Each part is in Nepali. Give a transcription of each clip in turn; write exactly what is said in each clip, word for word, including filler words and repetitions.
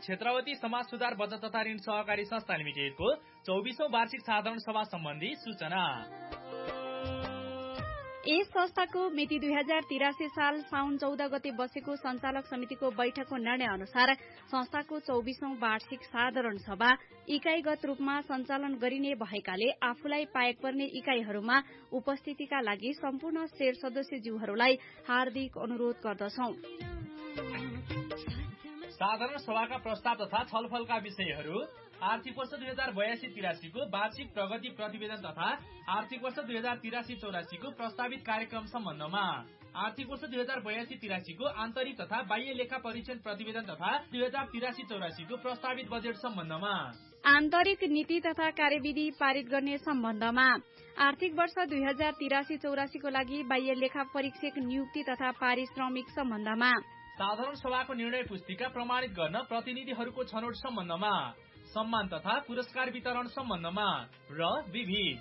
क्षेत्रवती समाज सुधार बचत तथा ऋण सहकारी संस्था लिमिटेडको चौबिसौं वार्षिक साधारण सभा सम्बन्धी सूचना। यस संस्थाको मिति दुई हजार तिरासी साल साउन चौध गते बसेको संचालक समितिको बैठकको निर्णय अनुसार संस्थाको चौबिसौं वार्षिक साधारण सभा इकाईगत रूपमा सञ्चालन गरिने भएकाले आफूलाई पाएक पर्ने इकाईहरूमा उपस्थितिका लागि सम्पूर्ण शेयर सदस्यज्यूहरूलाई हार्दिक अनुरोध गर्दछौं। साधारण सभाका प्रस्ताव तथा छलफलका विषयहरू आर्थिक वर्ष दुई हजार बयासी तिरासीको वार्षिक प्रगति प्रतिवेदन तथा आर्थिक वर्ष दुई हजार तिरासी चौरासीको प्रस्तावित कार्यक्रम सम्बन्धमा, आर्थिक वर्ष दुई हजार बयासी तिरासीको आन्तरिक तथा बाह्य लेखा परीक्षण प्रतिवेदन तथा दुई हजार तिरासी चौरासीको प्रस्तावित बजेट सम्बन्धमा, आन्तरिक नीति तथा कार्यविधि पारित गर्ने सम्बन्धमा, आर्थिक वर्ष दुई हजार तिरासी चौरासीको लागि बाह्य लेखा परीक्षक नियुक्ति तथा पारिश्रमिक सम्बन्धमा, साधारण सभाको निर्णय पुस्तिका प्रमाणित गर्न प्रतिनिधिहरूको छनौट सम्बन्धमा, सम्मान तथा पुरस्कार वितरण सम्बन्धमा र विविध।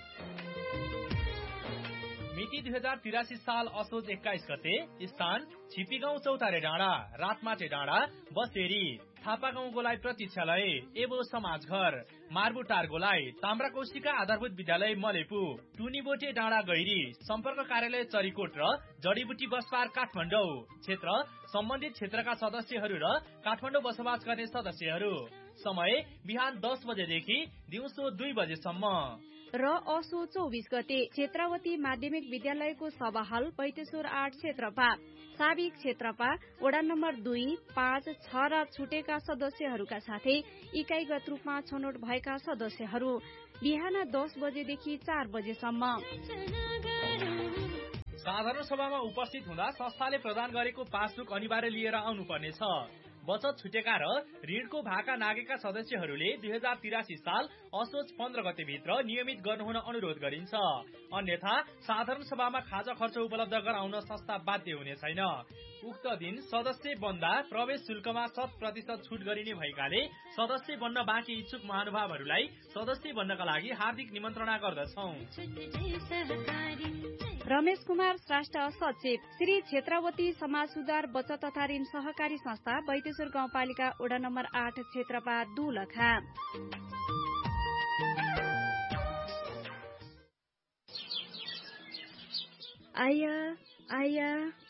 मिति दुई हजार तिरासी साल असोज एक्काइस गते, स्थान छिपीगाउँ चौतारे डाँडा, रातमाटे डाँडा, बसेरी, थापा गाउँ गोलाइ प्रतीक्षालय एवं समाजघर, मार्बुटार गोलाइ, ताम्राकोशीका आधारभूत विद्यालय मलेपु, टुनीबोटे डाँडा गैरी, सम्पर्क कार्यालय चरीकोट र जडीबुटी बसपार काठमाडौँ। क्षेत्र सम्बन्धित क्षेत्रका सदस्यहरू र काठमाडौँ बसोबास गर्ने सदस्यहरू। समय बिहान दस बजेदेखि दिउँसो दुई बजेसम्म र असो चौबिस गते क्षेत्रवती माध्यमिक विद्यालयको सभा हल पैतेश्वर आठ क्षेत्रपा साबिक क्षेत्रपा वडा नम्बर दुई पाँच छ र छुटेका सदस्यहरूका साथै इकाईगत रूपमा छनौट भएका सदस्यहरू बिहान दस बजेदेखि चार बजेसम्म। साधारण सभामा उपस्थित हुँदा संस्थाले प्रदान गरेको पासबुक अनिवार्य लिएर आउनुपर्नेछ। बचत छुटेका र ऋणको भाका नागेका सदस्यहरूले दुई हजार तिरासी साल असोज पन्ध्र गते भित्र नियमित गर्नुहुन अनुरोध गरिन्छ। अन्यथा साधारण सभामा खाजा खर्च उपलब्ध गराउन संस्था बाध्य हुने छैन। उक्त दिन सदस्य बन्दा प्रवेश शुल्कमा शत प्रतिशत छुट गरिने भएकाले सदस्य बन्न बाँकी इच्छुक महानुभावहरूलाई सदस्य बन्नका लागि हार्दिक निमन्त्रणा गर्दछौं। रमेश कुमार श्रेष्ठ सचिव, श्री क्षेत्रवती समाज सुधार बचत तथा ऋण सहकारी संस्था बैतेश्वर गाउँपालिका वडा नम्बर आठ क्षेत्रपा दुलखा। आया आया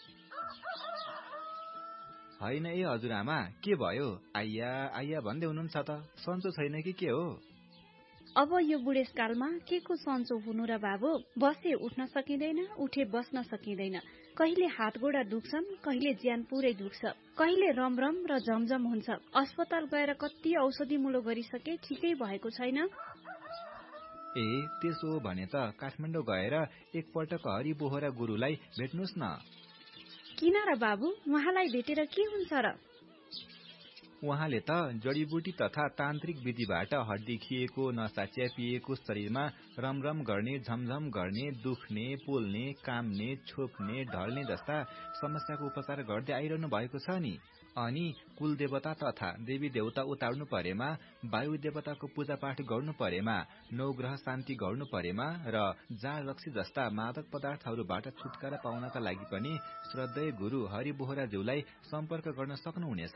होइन ए हजुरआमा, के भयो? आइया आइया भन्दै हुनुहुन्छ त, सन्चो छैन कि के हो? अब यो बुढेसकालमा के को सन्चो हुनु र बाबु? बसे उठ्न सकिँदैन, उठे बस्न सकिँदैन। कहिले हात गोडा दुख्छन्, कहिले ज्यान पुरै दुख्छ, कहिले रमरम र झमझम हुन्छ। अस्पताल गएर कति औषधि मुलो गरिसके, ठिकै भएको छैन। ए त्यसो हो भने त काठमाडौँ गएर एकपटक हरि बोहरा गुरुलाई भेट्नुहोस् न। किन र बाबु, उहाँलाई भेटेर के हुन्छ र? उहाँले त जडीबुटी तथा तान्त्रिक विधिबाट हड्डी खिएको, नसा च्यापिएको शरीरमा रमरम गर्ने, झमझम गर्ने, दुख्ने, पोल्ने, काम्ने, छोप्ने, ढल्ने जस्ता समस्याको उपचार गर्दै आइरहनु भएको छ नि। अनि कुल देवता तथा देवी देवता उतार्नु परेमा, वायु देवताको पूजा पाठ गर्नु परेमा, नवग्रह शान्ति गर्नु परेमा र जाँड रक्सी जस्ता मादक पदार्थहरूबाट छुटकारा पाउनका लागि पनि श्रद्धेय गुरु हरि बोहराज्यूलाई सम्पर्क गर्न सक्नुहुनेछ।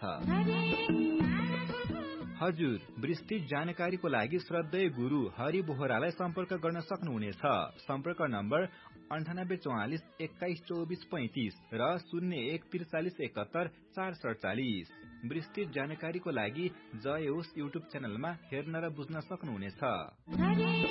हजुर, विस्तृत जानकारीको लागि श्रद्धेय गुरु हरि बोहरालाई सम्पर्क गर्न सक्नुहुनेछ। सम्पर्क नम्बर अन्ठानब्बे चौवालिस एक्काइस चौबिस पैंतिस र शून्य एक त्रिचालिस एकहत्तर चार सडचालिस। विस्तृत जानकारीको लागि जय होस् युट्युब च्यानलमा हेर्न र बुझ्न सक्नुहुनेछ।